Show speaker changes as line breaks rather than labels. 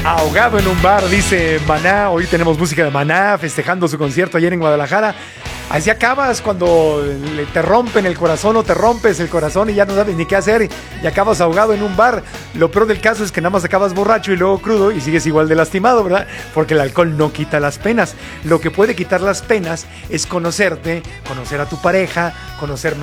Ahogado en un bar, dice Maná. Hoy tenemos música de Maná festejando su concierto ayer en Guadalajara. Así acabas cuando te rompen el corazón o te rompes el corazón y ya no sabes ni qué hacer y acabas ahogado en un bar. Lo peor del caso es que nada más acabas borracho y luego crudo y sigues igual de lastimado, ¿verdad? Porque el alcohol no quita las penas. Lo que puede quitar las penas es conocerte, conocer a tu pareja, conocer